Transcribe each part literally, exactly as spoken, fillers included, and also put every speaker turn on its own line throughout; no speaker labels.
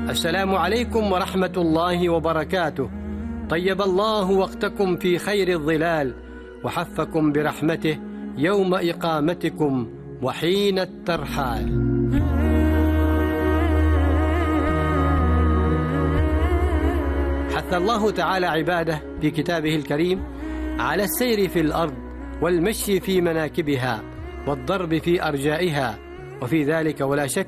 السلام عليكم ورحمة الله وبركاته. طيب الله وقتكم في خير الظلال، وحفكم برحمته يوم إقامتكم وحين الترحال. حث الله تعالى عباده في كتابه الكريم على السير في الأرض والمشي في مناكبها والضرب في أرجائها، وفي ذلك ولا شك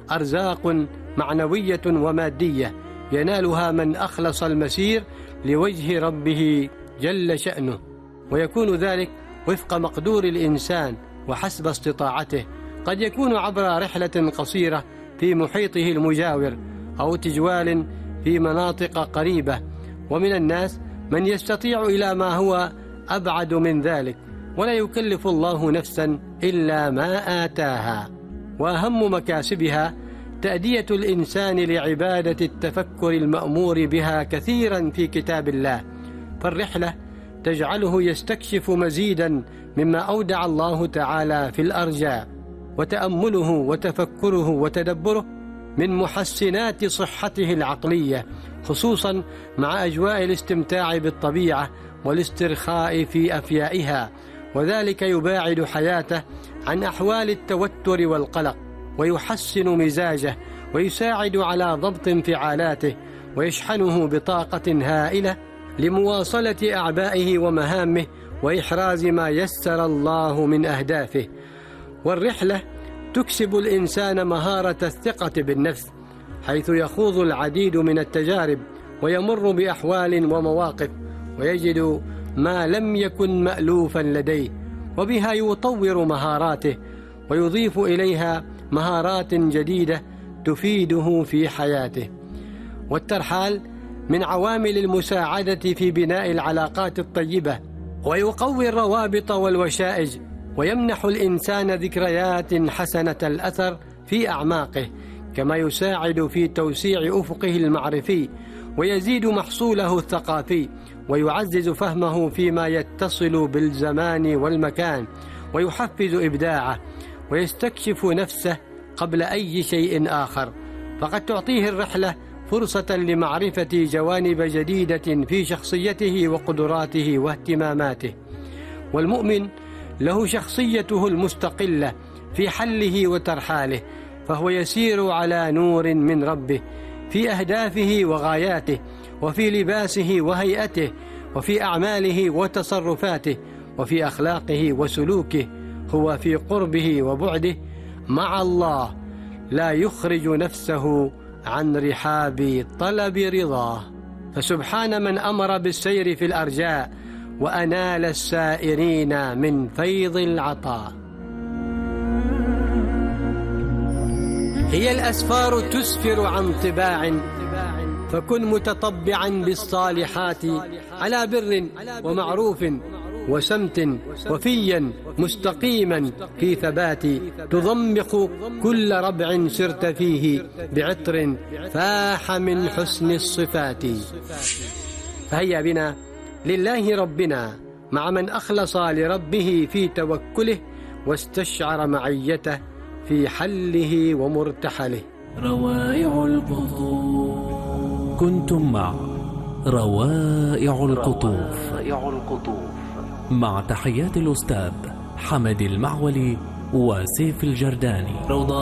أرزاق معنوية ومادية ينالها من أخلص المسير لوجه ربه جل شأنه، ويكون ذلك وفق مقدور الإنسان وحسب استطاعته. قد يكون عبر رحلة قصيرة في محيطه المجاور أو تجوال في مناطق قريبة، ومن الناس من يستطيع إلى ما هو أبعد من ذلك، ولا يكلف الله نفسا إلا ما آتاها. وأهم مكاسبها تأدية الإنسان لعبادة التفكر المأمور بها كثيرا في كتاب الله، فالرحلة تجعله يستكشف مزيدا مما أودع الله تعالى في الأرجاء، وتأمله وتفكره وتدبره من محسنات صحته العقلية، خصوصا مع أجواء الاستمتاع بالطبيعة والاسترخاء في أفيائها، وذلك يباعد حياته عن أحوال التوتر والقلق، ويحسن مزاجه، ويساعد على ضبط انفعالاته، ويشحنه بطاقة هائلة لمواصلة أعبائه ومهامه وإحراز ما يسر الله من أهدافه. والرحلة تكسب الإنسان مهارة الثقة بالنفس، حيث يخوض العديد من التجارب ويمر بأحوال ومواقف ويجد ما لم يكن مألوفا لديه، وبها يطور مهاراته ويضيف إليها مهارات جديدة تفيده في حياته. والترحال من عوامل المساعدة في بناء العلاقات الطيبة، ويقوي الروابط والوشائج، ويمنح الإنسان ذكريات حسنة الأثر في أعماقه، كما يساعد في توسيع أفقه المعرفي، ويزيد محصوله الثقافي، ويعزز فهمه فيما يتصل بالزمان والمكان، ويحفز إبداعه، ويستكشف نفسه قبل أي شيء آخر. فقد تعطيه الرحلة فرصة لمعرفة جوانب جديدة في شخصيته وقدراته واهتماماته. والمؤمن له شخصيته المستقلة في حله وترحاله، فهو يسير على نور من ربه في أهدافه وغاياته، وفي لباسه وهيئته، وفي أعماله وتصرفاته، وفي أخلاقه وسلوكه. هو في قربه وبعده مع الله لا يخرج نفسه عن رحاب طلب رضاه. فسبحان من أمر بالسير في الأرجاء وأنال السائرين من فيض العطاء. هي الأسفار تسفر عن طباع، فكن متطبعا بالصالحات على بر ومعروف وسمت، وفيا مستقيما في ثبات، تضمخ كل ربع سرت فيه بعطر فاح من حسن الصفات. فهيا بنا لله ربنا مع من أخلص لربه في توكله، واستشعر معيته في حله ومرتحله.
روائع القطوف. كنتم مع روائع القطوف مع تحيات الأستاذ حمد المعولي وسيف الجرداني.